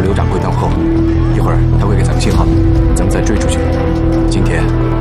刘掌柜等候，一会儿他会给咱们信号，咱们再追出去。今天